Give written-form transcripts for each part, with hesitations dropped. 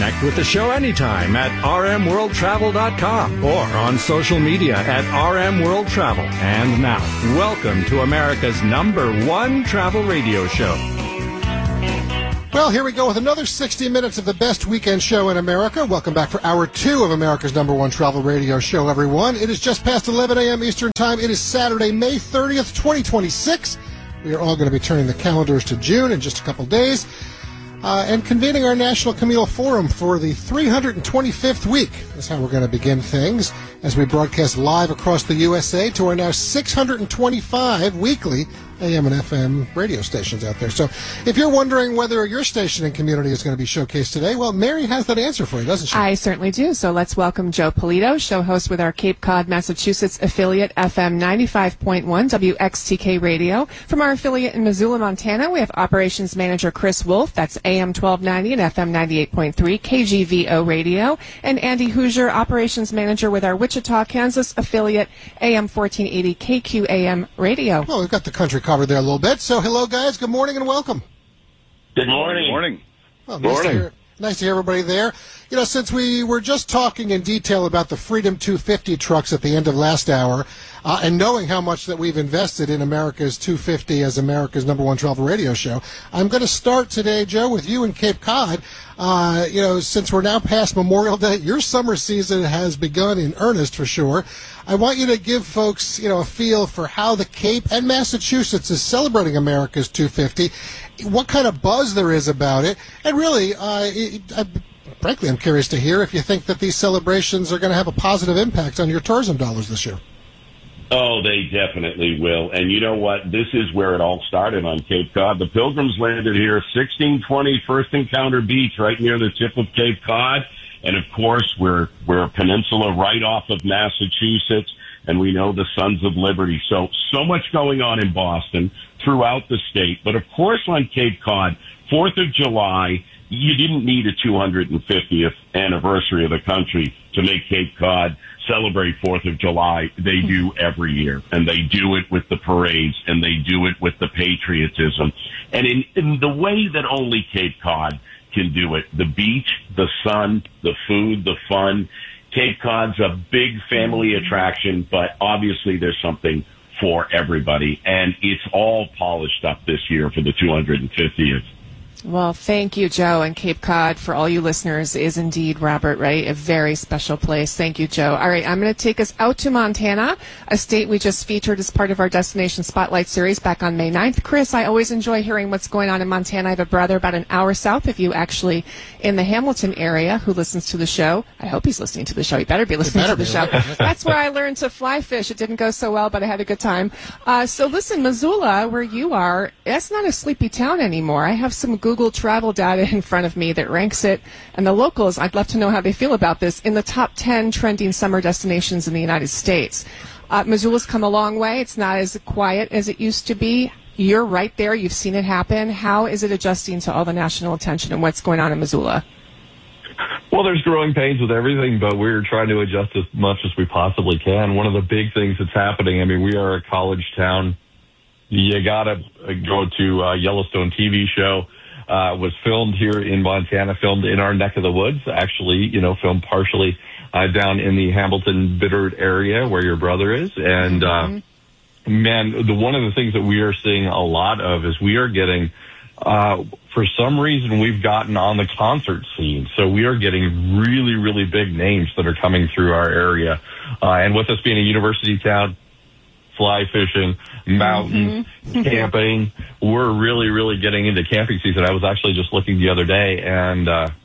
Connect with the show anytime at rmworldtravel.com or on social media at rmworldtravel. And now, welcome to America's #1 travel radio show. Well, here we go with another 60 minutes of the best weekend show in America. Welcome back for Hour 2 of America's #1 travel radio show, everyone. It is just past 11 a.m. Eastern Time. It is Saturday, May 30th, 2026. We are all going to be turning the calendars to June in just a couple days. And convening our National Communal Forum for the 325th week. That's how we're going to begin things as we broadcast live across the USA to our now 625 weekly AM and FM radio stations out there. So if you're wondering whether your station and community is going to be showcased today, well, Mary has that answer for you, doesn't she? I certainly do. So let's welcome Joe Polito, show host with our Cape Cod, Massachusetts affiliate, FM 95.1 WXTK Radio. From our affiliate in Missoula, Montana, we have operations manager Chris Wolf. That's AM 1290 and FM 98.3 KGVO Radio. And Andy Hoosier, operations manager with our Wichita, Kansas affiliate, AM 1480 KQAM Radio. Well, we've got the country covered there a little bit. So hello, guys. Good morning and welcome. Good morning. Good morning. Well, nice to hear everybody there. You know, since we were just talking in detail about the Freedom 250 trucks at the end of last hour, and knowing how much that we've invested in America's 250 as America's #1 travel radio show, I'm going to start today, Joe, with you in Cape Cod. You know, since we're now past Memorial Day, your summer season has begun in earnest for sure. I want you to give folks, you know, a feel for how the Cape and Massachusetts is celebrating America's 250, what kind of buzz there is about it, and really, frankly, I'm curious to hear if you think that these celebrations are going to have a positive impact on your tourism dollars this year. Oh, they definitely will. And you know what? This is where it all started on Cape Cod. The Pilgrims landed here, 1620 First Encounter Beach, right near the tip of Cape Cod. And of course, we're a peninsula right off of Massachusetts, and we know the Sons of Liberty. So much going on in Boston, throughout the state. But of course, on Cape Cod, 4th of July, you didn't need a 250th anniversary of the country to make Cape Cod celebrate 4th of July. They do every year, and they do it with the parades, and they do it with the patriotism. And in the way that only Cape Cod can do it, the beach, the sun, the food, the fun. Cape Cod's a big family attraction, but obviously there's something for everybody, and it's all polished up this year for the 250th. Well, thank you, Joe. And Cape Cod, for all you listeners, is indeed, Robert, right? A very special place. Thank you, Joe. All right, I'm going to take us out to Montana, a state we just featured as part of our Destination Spotlight series back on May 9th. Chris, I always enjoy hearing what's going on in Montana. I have a brother about an hour south of you, actually, in the Hamilton area, who listens to the show. I hope he's listening to the show. He better be listening to the show. That's where I learned to fly fish. It didn't go so well, but I had a good time. So listen, Missoula, where you are, that's not a sleepy town anymore. I have some Google travel data in front of me that ranks it, and the locals, I'd love to know how they feel about this, in the top 10 trending summer destinations in the United States. Missoula's come a long way. It's not as quiet as it used to be. You're right there. You've seen it happen. How is it adjusting to all the national attention and what's going on in Missoula? Well, there's growing pains with everything, but we're trying to adjust as much as we possibly can. One of the big things that's happening, I mean, we are a college town. You got to go to Yellowstone TV show. Was filmed here in Montana, filmed in our neck of the woods, actually, you know, filmed partially down in the Hamilton Biddeford area where your brother is. And, man, one of the things that we are seeing a lot of is we are getting, for some reason, we've gotten on the concert scene. So we are getting really, really big names that are coming through our area. And with us being a university town, fly fishing, mountains, camping. We're really, really getting into camping season. I was actually just looking the other day, and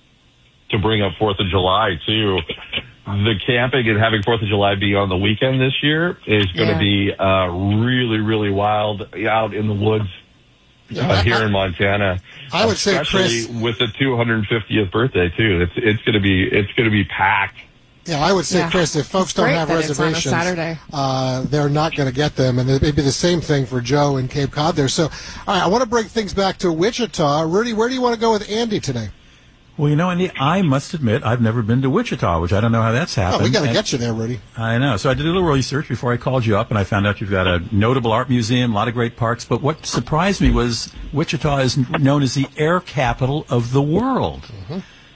to bring up 4th of July, too, the camping and having 4th of July be on the weekend this year is going to be really, really wild out in the woods here in Montana. I would say, Chris, especially with the 250th birthday, too. It's going to be packed. Yeah, I would say, Chris, if folks don't have reservations, they're not going to get them. And it'd be the same thing for Joe in Cape Cod there. So, all right, I want to bring things back to Wichita. Rudy, where do you want to go with Andy today? Well, you know, Andy, I must admit I've never been to Wichita, which I don't know how that's happened. Oh, we got to get you there, Rudy. I know. So I did a little research before I called you up, and I found out you've got a notable art museum, a lot of great parks. But what surprised me was Wichita is known as the air capital of the world.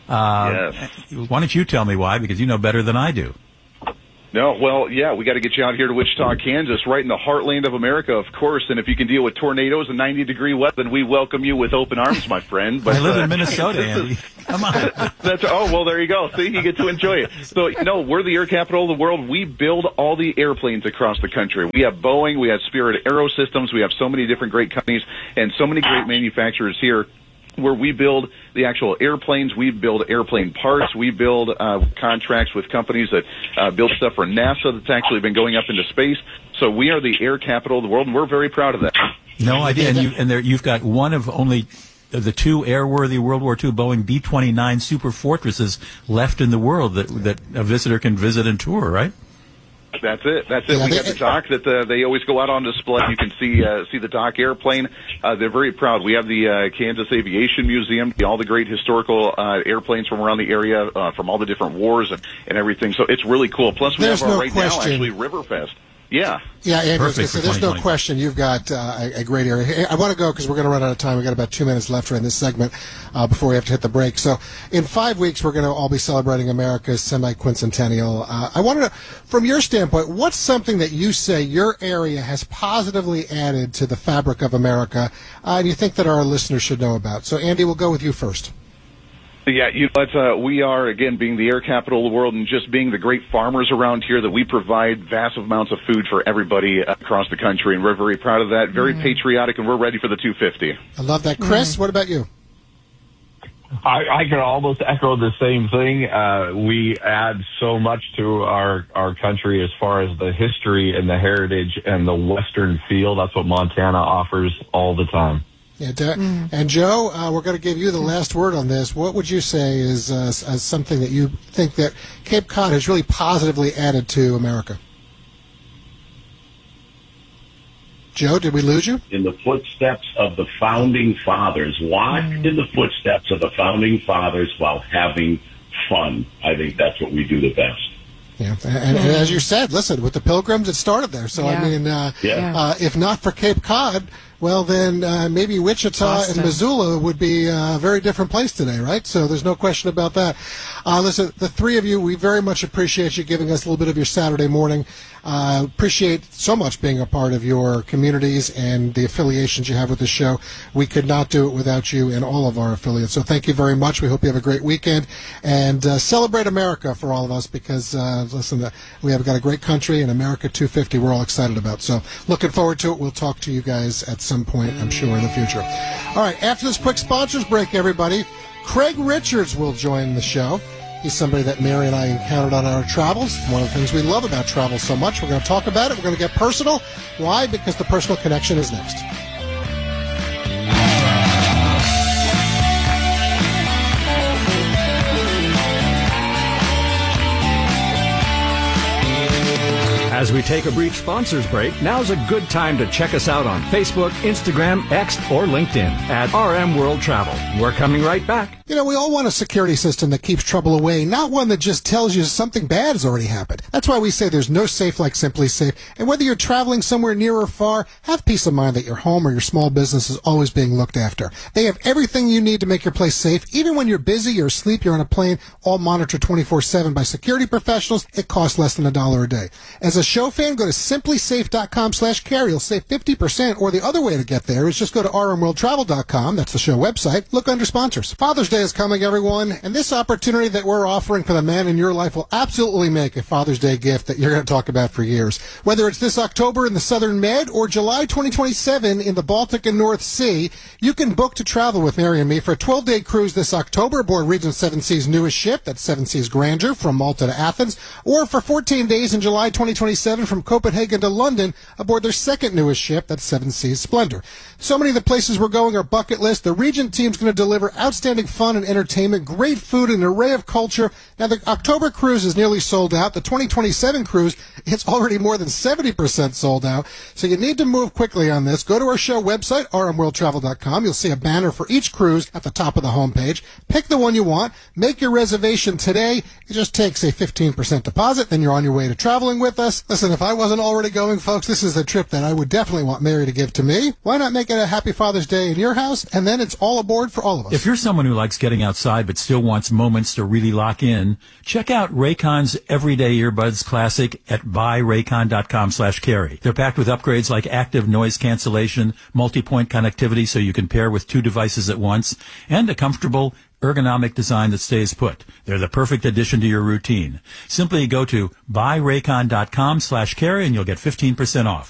Yes. Why don't you tell me why? Because you know better than I do. No, well, yeah, we got to get you out here to Wichita, Kansas, right in the heartland of America, of course. And if you can deal with tornadoes and 90-degree weather, then we welcome you with open arms, my friend. But I live in Minnesota, Andy. Come on. Well, there you go. See, you get to enjoy it. So, we're the air capital of the world. We build all the airplanes across the country. We have Boeing, we have Spirit Aerosystems, we have so many different great companies and so many great manufacturers here, where we build the actual airplanes, we build airplane parts, we build contracts with companies that build stuff for NASA that's actually been going up into space. So we are the air capital of the world, and we're very proud of that. No idea. You've got one of only the two airworthy World War II Boeing B-29 Super Fortresses left in the world that a visitor can visit and tour, right? That's it. Yeah, we got the dock that they always go out on display. You can see the dock airplane. They're very proud. We have the Kansas Aviation Museum, all the great historical airplanes from around the area, from all the different wars and everything. So it's really cool. Plus, we have now actually Riverfest. Yeah. Yeah, Andrew, Perfect so there's no question you've got a great area. Hey, I want to go because we're going to run out of time. We've got about 2 minutes left in this segment before we have to hit the break. So in 5 weeks, we're going to all be celebrating America's semi-quincentennial. I wanted to, from your standpoint, what's something that you say your area has positively added to the fabric of America and you think that our listeners should know about? So, Andy, we'll go with you first. Yeah, we are, again, being the air capital of the world and just being the great farmers around here that we provide vast amounts of food for everybody across the country, and we're very proud of that, very patriotic, and we're ready for the 250. I love that. Chris, what about you? I can almost echo the same thing. We add so much to our country as far as the history and the heritage and the Western feel. That's what Montana offers all the time. Yeah, and Joe, we're going to give you the last word on this. What would you say is as something that you think that Cape Cod has really positively added to America? Joe, did we lose you? In the footsteps of the Founding Fathers. Walk in the footsteps of the Founding Fathers while having fun. I think that's what we do the best. Yeah, and as you said, listen, with the Pilgrims, it started there. So, I mean, if not for Cape Cod, well, then maybe Wichita and Missoula would be a very different place today, right? So there's no question about that. Listen, the three of you, we very much appreciate you giving us a little bit of your Saturday morning. Appreciate so much being a part of your communities and the affiliations you have with the show. We could not do it without you and all of our affiliates. So thank you very much. We hope you have a great weekend and celebrate America for all of us because, listen, we have got a great country and America 250 we're all excited about. So looking forward to it. We'll talk to you guys at some point, I'm sure, in the future. All right, after this quick sponsors break, everybody, Craig Richards will join the show. He's somebody that Mary and I encountered on our travels. One of the things we love about travel so much. We're going to talk about it. We're going to get personal. Why? Because the personal connection is next. As we take a brief sponsors break, now's a good time to check us out on Facebook, Instagram, X, or LinkedIn at RM World Travel. We're coming right back. You know, we all want a security system that keeps trouble away, not one that just tells you something bad has already happened. That's why we say there's no safe like Simply Safe. And whether you're traveling somewhere near or far, have peace of mind that your home or your small business is always being looked after. They have everything you need to make your place safe. Even when you're busy, you're asleep, you're on a plane, all monitored 24/7 by security professionals. It costs less than $1 a day. As a show fan, go to simplysafe.com/carry. You'll save 50%, or the other way to get there is just go to rmworldtravel.com. That's the show website. Look under sponsors. Father's Day is coming, everyone, and this opportunity that we're offering for the man in your life will absolutely make a Father's Day gift that you're going to talk about for years. Whether it's this October in the Southern Med or July 2027 in the Baltic and North Sea, you can book to travel with Mary and me for a 12-day cruise this October aboard Regent Seven Seas' newest ship, that's Seven Seas Grandeur, from Malta to Athens, or for 14 days in July 2027 from Copenhagen to London aboard their second newest ship, that's Seven Seas Splendor. So many of the places we're going are bucket list. The Regent team's going to deliver outstanding fun and entertainment, great food, and an array of culture. Now, the October cruise is nearly sold out. The 2027 cruise, it's already more than 70% sold out. So you need to move quickly on this. Go to our show website, rmworldtravel.com. You'll see a banner for each cruise at the top of the homepage. Pick the one you want. Make your reservation today. It just takes a 15% deposit. Then you're on your way to traveling with us. Listen, if I wasn't already going, folks, this is a trip that I would definitely want Mary to give to me. Why not make it a happy Father's Day in your house, and then it's all aboard for all of us? If you're someone who likes getting outside but still wants moments to really lock in, check out Raycon's Everyday Earbuds Classic at buyraycon.com/carry. They're packed with upgrades like active noise cancellation, multi-point connectivity so you can pair with 2 devices at once, and a comfortable ergonomic design that stays put. They're the perfect addition to your routine. Simply go to buyraycon.com/carry and you'll get 15% off.